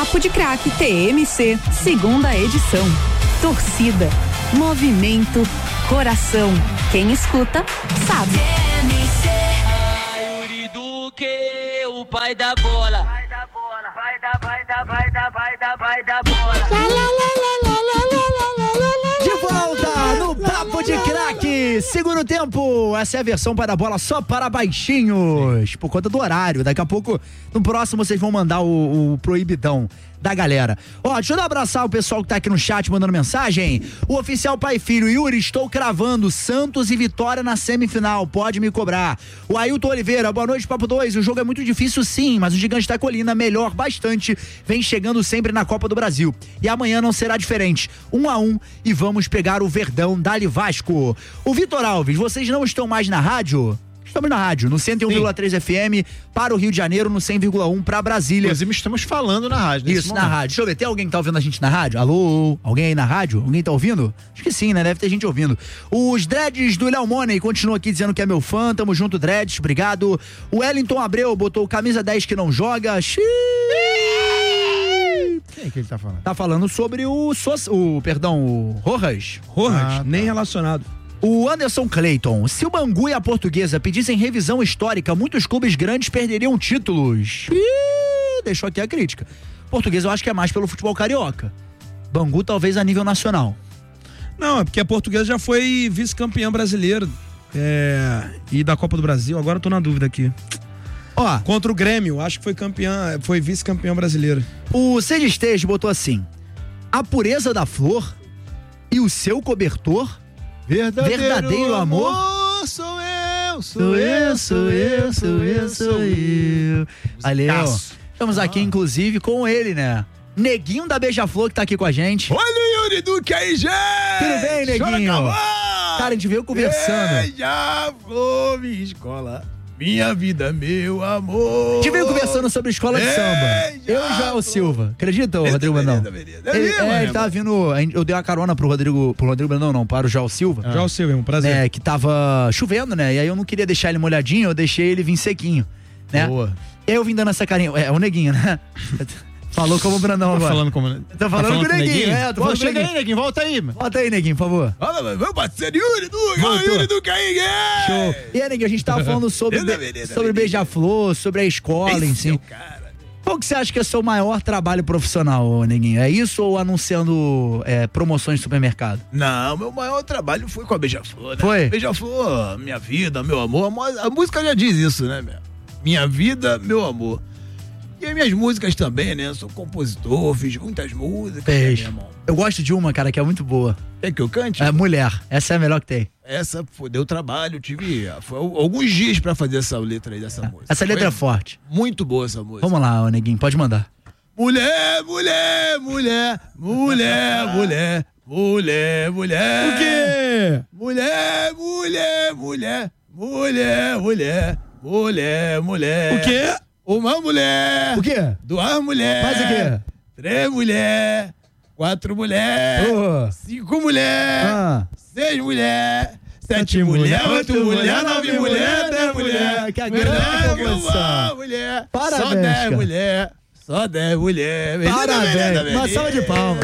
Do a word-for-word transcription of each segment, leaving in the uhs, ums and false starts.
Papo de Craque T M C, segunda edição. Torcida, movimento, coração. Quem escuta, sabe. T M C. Ai, Yuri Duque, o pai da bola. Vai da bola, vai da, vai da, vai da, vai da, vai da bola. De volta no Papo de Craque, segundo tempo. Essa é a versão para a bola só para baixinhos, por conta do horário. Daqui a pouco, no próximo, vocês vão mandar o, o proibidão da galera. Ó, deixa eu abraçar o pessoal que tá aqui no chat mandando mensagem. O oficial pai e filho, Yuri, estou cravando Santos e Vitória na semifinal, pode me cobrar. O Ailton Oliveira, boa noite, Papo dois. O jogo é muito difícil sim, mas o Gigante da Colina melhor bastante, vem chegando sempre na Copa do Brasil. E amanhã não será diferente. Um a um e vamos pegar o Verdão, Dali Vasco. O Vitor Alves, vocês não estão mais na rádio? Estamos na rádio, no cento e um vírgula três F M para o Rio de Janeiro, no cem vírgula um para Brasília. Inclusive estamos falando na rádio. Isso, momento. Na rádio. Deixa eu ver, tem alguém que tá ouvindo a gente na rádio? Alô? Alguém aí na rádio? Alguém tá ouvindo? Acho que sim, né? Deve ter gente ouvindo. Os Dreads do Léo Money continuam aqui dizendo que é meu fã. Tamo junto, Dreads, obrigado. O Wellington Abreu botou camisa dez que não joga. Xiii. Quem é que ele tá falando? Tá falando sobre o, o perdão, o Rojas. Rojas, Ah, tá. nem relacionado. O Anderson Clayton, se o Bangu e a Portuguesa pedissem revisão histórica, muitos clubes grandes perderiam títulos. Ih, deixou aqui a crítica. Portuguesa eu acho que é mais pelo futebol carioca. Bangu talvez a nível nacional. Não, é porque a Portuguesa já foi vice-campeã brasileira é, e da Copa do Brasil. Agora eu tô na dúvida aqui. Ó, Contra o Grêmio, acho que foi campeã, foi vice-campeã brasileira. o Cid Estejo botou assim: a pureza da flor e o seu cobertor, Verdadeiro, verdadeiro amor, sou eu, sou eu, sou eu, sou eu, sou eu. Valeu. Musicaço. Estamos aqui, inclusive, com ele, né? Neguinho da Beija-Flor que tá aqui com a gente. Olha o Yuri Duque aí, gente! Tudo bem, Neguinho? Cara, a gente veio conversando. Beija-Flor, minha escola, minha vida, meu amor. A gente veio conversando sobre escola de samba. Eu e Joel Silva. Acredita, ô Rodrigo Brandão? Ele, é, ele tava vindo. Eu dei uma carona pro Rodrigo. Pro Rodrigo Brandão, não, para o Joel Silva. Já o seu, é um prazer. Né, que tava chovendo, né? E aí eu não queria deixar ele molhadinho, eu deixei ele vir sequinho, né? Boa. E aí eu vim dando essa carinha. É, o Neguinho, né? Falou como o Brandão agora. falando como... Tô falando, falando com o com o Neguinho, Neguinho? é, tô Pô, falando com o chega Neguinho. aí, Neguinho, volta aí, mano. Volta aí, Neguinho, por favor. Fala, meu parceiro Yuri Duque, Voltou. Yuri Duque aí, yeah. Show. E aí, Neguinho, a gente tava falando sobre, Deus da be- beleza, sobre beleza. Beija-Flor, sobre a escola em Esse si. é o cara. Qual que você acha que é o seu maior trabalho profissional, ô, Neguinho? É isso ou anunciando é, promoções de supermercado? Não, meu maior trabalho foi com a Beija-Flor, né? Foi? Beija-Flor, minha vida, meu amor. A mo- A música já diz isso, né, meu? Minha vida, meu amor. E as minhas músicas também, né? Eu sou compositor, fiz muitas músicas. né, Fez. meu irmão? Eu gosto de uma, cara, que é muito boa. Quer que eu cante? É Mulher. Essa é a melhor que tem. Essa foi, deu trabalho, tive foi alguns dias pra fazer essa letra aí dessa música. Essa letra é Foi forte. muito boa essa música. Vamos lá, ô, Neguinho, pode mandar. Mulher, mulher, mulher, mulher, mulher, mulher, mulher. O quê? Mulher, mulher, mulher, mulher, mulher, mulher, mulher. O quê? Uma mulher. O quê? Duas mulheres. Mais o quê? Três mulheres. Quatro mulheres. Oh. Cinco mulheres. Ah. Seis mulheres. Sete Sete mulheres. mulher, Oito mulheres. Nove mulheres. Dez mulheres. Que a grande composição. mulher. Parabéns, Só dez cara. mulheres. Só dez mulheres. Parabéns. Uma salva de palmas.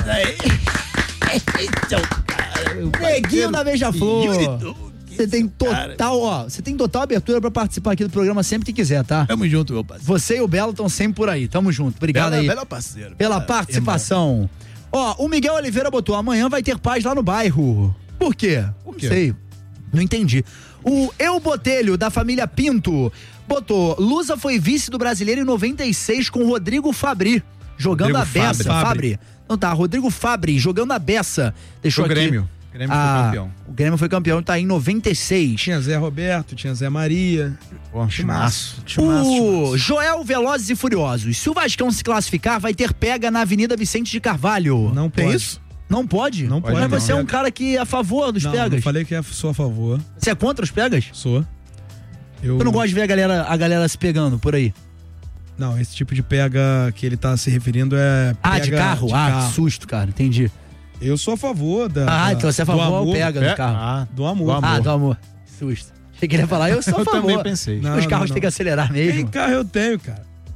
Neguinho da Beija-Flor. Você tem total, ó, você tem total abertura pra participar aqui do programa sempre que quiser, tá? Tamo junto, meu parceiro. Você e o Belo estão sempre por aí. Tamo junto. Obrigado Bela, aí bela parceiro. pela Bela, participação. Ó, o Miguel Oliveira botou: amanhã vai ter paz lá no bairro. Por quê? Por quê? Não sei. Não entendi. O Eu Botelho, da família Pinto, botou: Lusa foi vice do Brasileiro em noventa e seis com Rodrigo Fabri, jogando Rodrigo a beça. Fabri. Fabri. Não tá, Rodrigo Fabri, jogando a beça. Deixou O aqui. Grêmio. O Grêmio Ah, foi campeão. O Grêmio foi campeão, tá em noventa e seis. Tinha Zé Roberto, tinha Zé Maria. Pô, Timaço. O Joel Velozes e Furiosos: se o Vascão se classificar, vai ter pega na Avenida Vicente de Carvalho. Não Tem pode. isso? Não pode? Não pode, Mas não. você é um cara que é a favor dos Não, pegas. não falei que é- sou a favor. Você é contra os pegas? Sou. Eu Eu não gosto de ver a galera, a galera se pegando por aí. Não, esse tipo de pega que ele tá se referindo é Ah, pega de carro? de ah, carro. que susto, cara. Entendi. Eu sou a favor da. Ah, da- então você é a do favor ao amor, pega É? do carro. Ah, Do amor. Do amor. Ah, do amor. Susto. Achei que ele ia falar, eu sou a eu favor. também pensei. Não, Os não, carros não. têm que acelerar mesmo. Nem carro eu tenho, cara.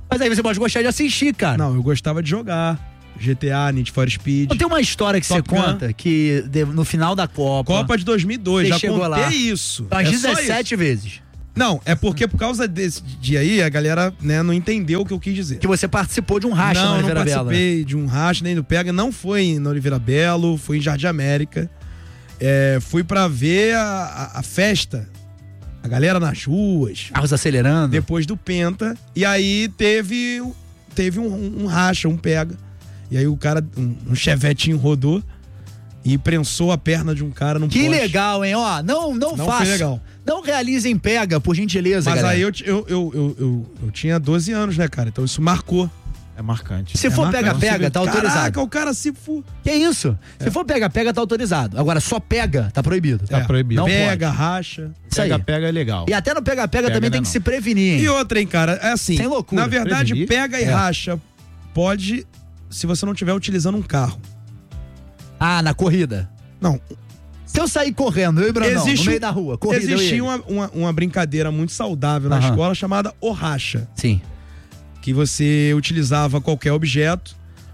Mas aí você pode gostar de assistir, cara. Não, eu gostava de jogar. G T A, Need for Speed. Não tem uma história que Top você conta Gun. que de- no final da Copa... Copa de dois mil e dois, Você já chegou contei lá. isso. Umas É só dezessete vezes. isso. Não, é porque por causa desse dia aí, a galera, né, não entendeu o que eu quis dizer. Que você participou de um racha não, na não Oliveira Bela. participei de um racha, nem do Pega. Não foi na Oliveira Belo, fui em Jardim América. É, fui pra ver a, a, a festa. A galera nas ruas. Carros acelerando. Depois do Penta. E aí teve, teve um, um racha, um Pega. E aí o cara, um, um chevetinho rodou e prensou a perna de um cara num Que poste. legal, hein? Ó, não, não, Não faça. foi legal. Não realizem pega, por gentileza, Mas galera. aí eu, eu, eu, eu, eu, eu tinha doze anos, né, cara? Então isso marcou. É marcante. Se É for marcante. pega-pega, tá autorizado. Caraca, o cara se fu... Que isso? Se for pega-pega, tá autorizado. Agora, só pega, tá proibido. Tá proibido. Não Pega, pode. racha. Isso aí. Pega, pega é legal. E até no pega-pega Pega também não tem é que não. se prevenir, hein? E outra, hein, cara, é assim. Sem loucura. Na verdade, Prevenir? pega e É. racha pode, se você não estiver utilizando um carro. Ah, na corrida. Não, Se eu sair correndo, eu e Brandão, Existe no meio um- da rua, corrida, eu e existia ele. uma, uma, uma brincadeira muito saudável na Aham. escola chamada o racha. Sim. Que você utilizava qualquer objeto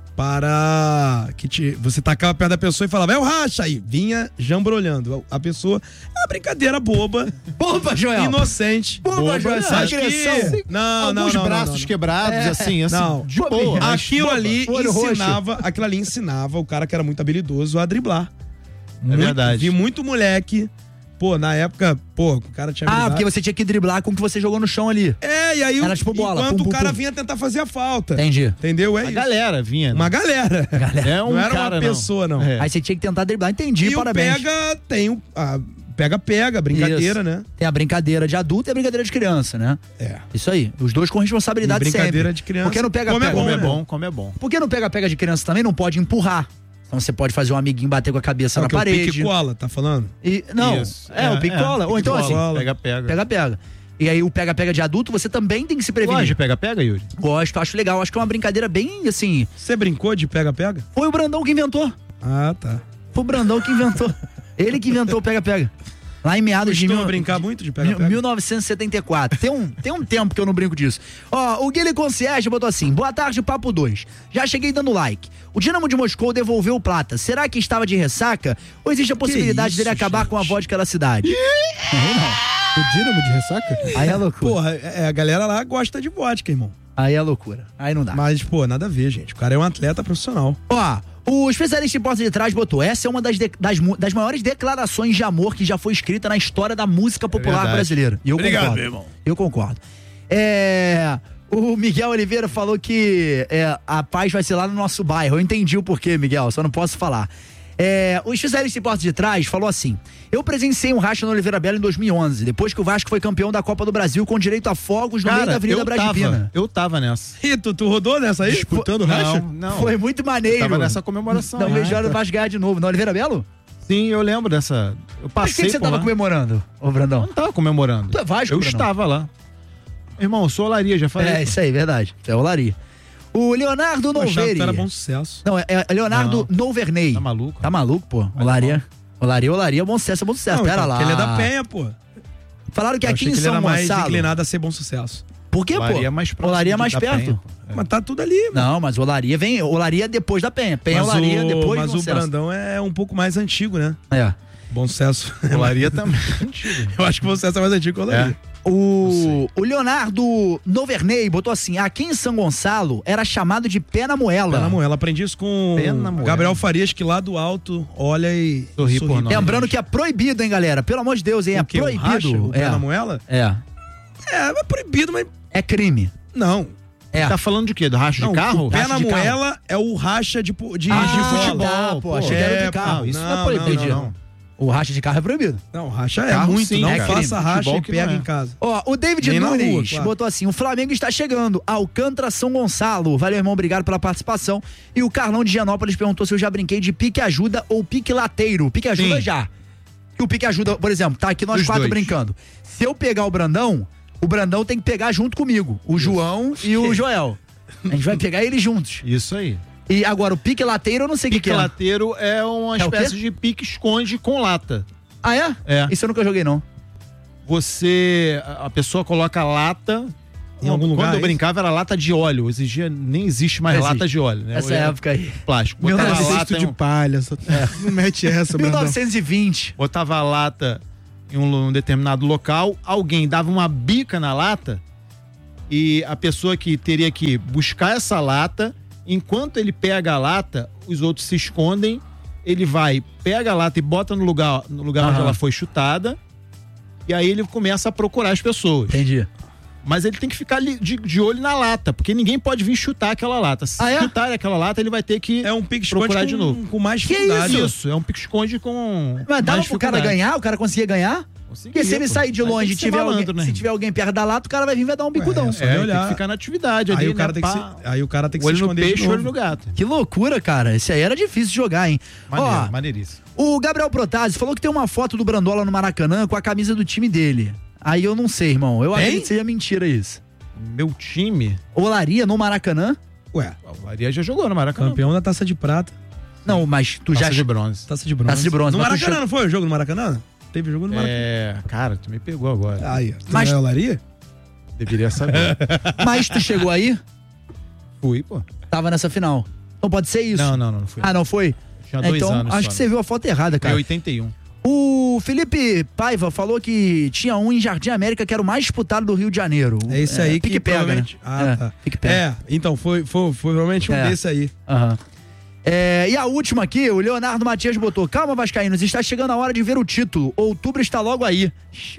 para que te, você tacava perto da pessoa e falava, é o racha aí. Vinha jambrolhando. A pessoa, é uma brincadeira boba, Boba, Joel! inocente. Boba, Joel, essa Acho agressão. que... Não, não, Alguns não, não, braços não, não. quebrados, É. assim, assim, Não. de boa. mas Aquilo boba. ali olho roxo. ensinava, aquilo ali ensinava o cara que era muito habilidoso a driblar. É Muito- verdade. Vi muito moleque, pô, na época, pô, o cara tinha Ah, habilidade. porque você tinha que driblar com o que você jogou no chão ali. É, e aí Era o- tipo bola, enquanto pum, pum, o cara pum. vinha tentar fazer a falta. Entendi. Entendeu? É A isso. galera vinha. né? Uma galera. É um não era cara, uma não. pessoa, não. É. Aí você tinha que tentar driblar. Entendi, E parabéns. o pega tem o a pega pega, brincadeira, Isso. né? Tem a brincadeira de adulto e a brincadeira de criança, né? É. Isso aí. Os dois com responsabilidade E brincadeira sempre. de criança. Porque no pega-pega... Como é Como é né? bom, como é bom. Porque no pega-pega de criança também não pode empurrar. Então você pode fazer um amiguinho bater com a cabeça Não, na que é o parede. pique cola, tá falando? E, não, Isso. é, o pique-cola. Ou então assim, pique-cola. Pega, pega. pega-pega. E aí o pega-pega de adulto você também tem que se prevenir. Gosta de pega, pega, Yuri? Gosto, acho legal. Acho que é uma brincadeira bem, assim... Você brincou de pega pega? Foi o Brandão que inventou. Ah, tá. Foi o Brandão que inventou. Ele que inventou o pega-pega. Lá em meados de... Costuma mil- brincar muito de pega Mil- pega? mil novecentos e setenta e quatro. Tem um, tem um tempo que eu não brinco disso. Ó, o Guilherme Concierge botou assim: boa tarde, Papo dois. Já cheguei dando like. O Dinamo de Moscou devolveu o Plata. Será que estava de ressaca? Ou existe a possibilidade isso, dele acabar gente? com a vodka da cidade? O Dínamo de ressaca? Aí é loucura. Porra, é, a galera lá gosta de vodka, irmão. Aí é loucura. Aí não dá. Mas, pô, nada a ver, gente. O cara é um atleta profissional. Ó, o especialista em porta de trás botou: essa é uma das, de- das, mu- das maiores declarações de amor que já foi escrita na história da música popular verdade. brasileira. E eu Obrigado, concordo. meu irmão. Eu concordo. É. O Miguel Oliveira falou que é, a paz vai ser lá no nosso bairro. Eu entendi o porquê, Miguel, só não posso falar. É, o especialista em porta de trás falou assim: eu presenciei um racha no Oliveira Bela em dois mil e onze, depois que o Vasco foi campeão da Copa do Brasil com direito a fogos no meio da Avenida eu Bradipina. tava, eu tava nessa. E tu, tu rodou nessa aí? Disputando o racha? Não, não. Foi muito maneiro. Tava nessa comemoração. Não Ah, vejo a hora tá. do Vasco ganhar de novo. No Oliveira Belo? Sim, eu lembro dessa. Eu Mas passei o que, que você por tava lá. comemorando, ô Brandão? Eu não tava comemorando. Tu é Vasco, Eu Brandão? estava lá. Irmão, eu sou olaria, já falei. É, isso aí, verdade. É olaria. O Leonardo Eu achava que Noveri. tu era bom sucesso. Não, é, é Leonardo Noverney. Tá maluco? Tá maluco, pô? Olaria. Olaria, olaria, bom sucesso, é bom sucesso. Não, Pera então, lá. porque ele é da Penha, pô. Falaram que Eu aqui achei em que ele São era mais Gonçalo. inclinado a ser bom sucesso. Por quê, pô? Olaria é mais próximo Olaria é de- mais da perto. Penha, pô. É. Mas tá tudo ali, mano. Não, mas Olaria vem. Olaria depois da Penha. Penha, mas Olaria, o, depois mas Bom o Sucesso. Brandão é um pouco mais antigo, né? É. Bom sucesso. Olaria também. Eu acho que o bom sucesso é mais antigo que o Olaria. O, o Leonardo Noverney botou assim: aqui em São Gonçalo era chamado de pé na moela. Pé na moela. Aprendi isso com Pé na o moela. Gabriel Farias, que lá do alto olha e Sorri por nós. Lembrando que é proibido, hein, galera? Pelo amor de Deus, hein? É O quê? O proibido. racha? O pé é. na moela? é. É, é proibido, mas É crime. não. É. Tá falando de quê? Do racho Não, de carro? o pé Racha na de carro. moela é o racha de, pu- de, Ah, de futebol. tá, pô, achei que era o de É, carro. pô, Isso não, não, é proibido. não, Não, não. O racha de carro é proibido. Não, racha é Carro, muito. sim, não é faça crime. racha Futebol e que pega não é. em casa. Ó, o David Nem na Nunes rua, claro. botou assim: o Flamengo está chegando. Alcântara, São Gonçalo. Valeu, irmão, obrigado pela participação. E o Carlão de Gianópolis perguntou se eu já brinquei de pique ajuda ou pique lateiro. Pique ajuda Sim. já. E o pique ajuda, por exemplo, tá aqui nós Os quatro dois. brincando. Se eu pegar o Brandão, o Brandão tem que pegar junto comigo. O João e o Joel. A gente vai pegar eles juntos. Isso aí. E agora, o pique lateiro eu não sei o que, Pique que é. lateiro é uma É o quê? espécie de pique esconde com lata. Ah, é? É. Isso eu nunca joguei, não. Você, a a pessoa coloca a lata em algum lugar? Quando eu é brincava era lata de óleo. Hoje em dia nem existe mais Existe. lata de óleo, né? Essa Hoje é época aí. plástico. Mil Botava a novecentos lata, Cesto em de um- palha. Só... Não mete essa, mil Brandão. novecentos e vinte. botava a lata em um, um determinado local, alguém dava uma bica na lata e a pessoa que teria que buscar essa lata, enquanto ele pega a lata, os outros se escondem, ele vai, pega a lata e bota no lugar, no lugar Aham. onde ela foi chutada, e aí ele começa a procurar as pessoas. Entendi. Mas ele tem que ficar ali de, de olho na lata, porque ninguém pode vir chutar aquela lata. Se Ah, é? chutar aquela lata, ele vai ter que É um pique-esconde procurar com, de novo. com mais Que dificuldade. Isso, é um pique-esconde com. Mas dava mais pro cara dificuldade. ganhar? O cara conseguia ganhar? Conseguia, Porque se ele pô. sair de Aí longe tem e que ser tiver, malandro, alguém, né? se tiver alguém perto da lata, o cara vai vir e vai dar um bicudão. só É, de ele olhar. tem que ficar na atividade Aí ali, o cara né? tem que Pá, se, aí o cara tem que se olho no esconder de peixe, olho novo. no gato. Que loucura, cara. Esse aí era difícil de jogar, hein? Maneiro, Ó, maneiríssimo. o Gabriel Protazzi falou que tem uma foto do Brandola no Maracanã com a camisa do time dele. Aí eu não sei, irmão. Eu Tem? acredito que seja mentira isso. Meu time. Olaria no Maracanã? Ué, O Maria já jogou no Maracanã. campeão da Taça de Prata. Não, mas tu Taça já... de bronze. Taça de bronze. Taça de bronze, No mas tu Maracanã, chegou- não foi o jogo no Maracanã? Teve jogo no Maracanã. É, cara, tu me pegou agora. Aí, ó. Mas- Mas... Não é olaria? Deveria saber. Mas tu chegou aí? Fui, pô. Tava nessa final. Então pode ser isso. Não, não, não, não fui. Ah, não foi? Tinha dois então, anos acho só, que né? você viu a foto errada, Foi cara. oitenta e um. O Felipe Paiva falou que tinha um em Jardim América que era o mais disputado do Rio de Janeiro. É esse aí que pique pega, né? provavelmente- Ah, é, tá. pique pega. É, então, foi, foi, foi provavelmente um É. desse aí. Aham. É, e a última aqui, o Leonardo Matias botou: calma, vascaínos, está chegando a hora de ver o título. Outubro está logo aí. Xiii.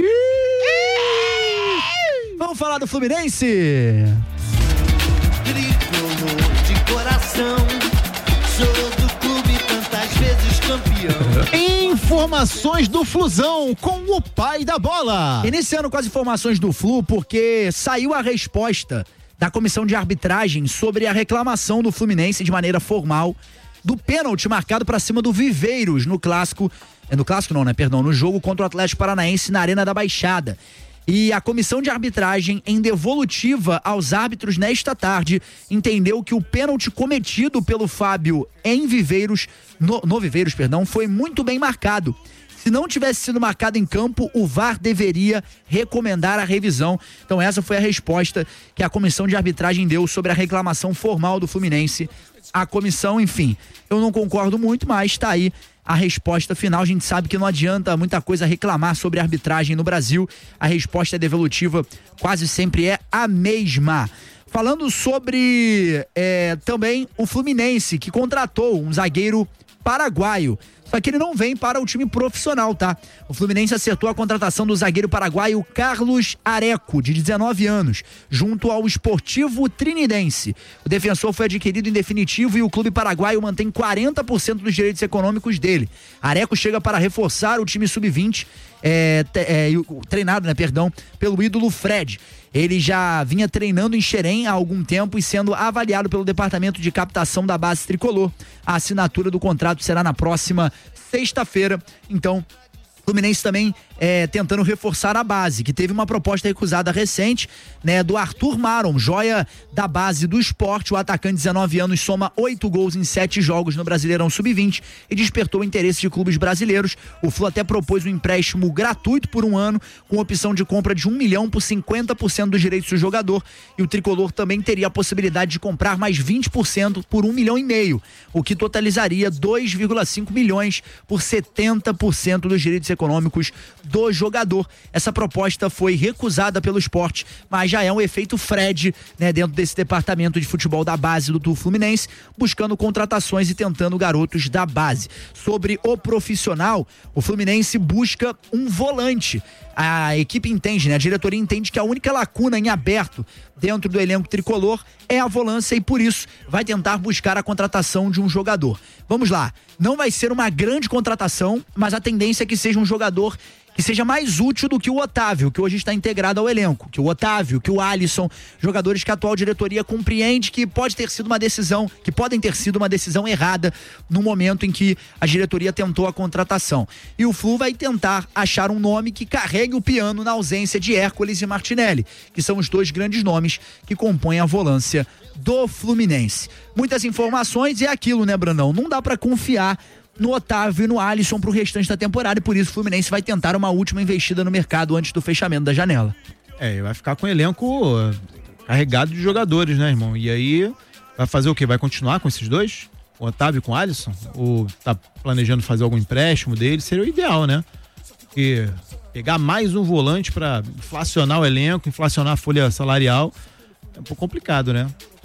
Vamos falar do Fluminense? Tricolor de coração, sou do clube tantas vezes campeão. Informações do Flusão com o pai da bola. Iniciando com as informações do Flu, porque saiu a resposta da comissão de arbitragem sobre a reclamação do Fluminense de maneira formal do pênalti marcado para cima do Viveiros no clássico, é no clássico não, né, perdão, no jogo contra o Atlético Paranaense na Arena da Baixada. E a comissão de arbitragem, em devolutiva aos árbitros nesta tarde, entendeu que o pênalti cometido pelo Fábio em Viveiros, no, no Viveiros, perdão, foi muito bem marcado. Se não tivesse sido marcado em campo, o V A R deveria recomendar a revisão. Então essa foi a resposta que a comissão de arbitragem deu sobre a reclamação formal do Fluminense. A comissão, enfim, eu não concordo muito, mas está aí a resposta final. A gente sabe que não adianta muita coisa reclamar sobre a arbitragem no Brasil. A resposta devolutiva quase sempre é a mesma. Falando sobre é, também o Fluminense, que contratou um zagueiro paraguaio. Só que ele não vem para o time profissional, tá? O Fluminense acertou a contratação do zagueiro paraguaio Carlos Areco, de dezenove anos, junto ao Sportivo Trinidense. O defensor foi adquirido em definitivo e o clube paraguaio mantém quarenta por cento dos direitos econômicos dele. Areco chega para reforçar o time sub vinte, é, é, treinado, né, perdão, pelo ídolo Fred. Ele já vinha treinando em Xerém há algum tempo e sendo avaliado pelo departamento de captação da base tricolor. A assinatura do contrato será na próxima sexta-feira. Então, Fluminense também é, tentando reforçar a base, que teve uma proposta recusada recente, né, do Arthur Maron, joia da base do Sport. O atacante de dezenove anos soma oito gols em sete jogos no Brasileirão sub vinte e despertou o interesse de clubes brasileiros. O Flu até propôs um empréstimo gratuito por um ano, com opção de compra de um milhão por cinquenta por cento dos direitos do jogador, e o tricolor também teria a possibilidade de comprar mais vinte por cento por um milhão e meio, o que totalizaria dois vírgula cinco milhões por setenta por cento dos direitos econômicos do jogador. Essa proposta foi recusada pelo Sport, mas já é um efeito Fred, né, dentro desse departamento de futebol da base do Fluminense, buscando contratações e tentando garotos da base. Sobre o profissional, o Fluminense busca um volante. A equipe entende, né? A diretoria entende que a única lacuna em aberto dentro do elenco tricolor é a volância e por isso vai tentar buscar a contratação de um jogador. Vamos lá, não vai ser uma grande contratação, mas a tendência é que seja um jogador que seja mais útil do que o Otávio, que hoje está integrado ao elenco, que o Otávio, que o Alisson, jogadores que a atual diretoria compreende que pode ter sido uma decisão, que podem ter sido uma decisão errada no momento em que a diretoria tentou a contratação. E o Flu vai tentar achar um nome que carregue o piano na ausência de Hércules e Martinelli, que são os dois grandes nomes que compõem a volância do Fluminense. Muitas informações e é aquilo, né, Brandão? Não dá pra confiar no Otávio e no Alisson pro restante da temporada, e por isso o Fluminense vai tentar uma última investida no mercado antes do fechamento da janela. É, vai ficar com o elenco carregado de jogadores, né, irmão? E aí, vai fazer o quê? Vai continuar com esses dois? O Otávio com o Alisson? Ou tá planejando fazer algum empréstimo dele? Seria o ideal, né? Porque pegar mais um volante pra inflacionar o elenco, inflacionar a folha salarial, é um pouco complicado, né?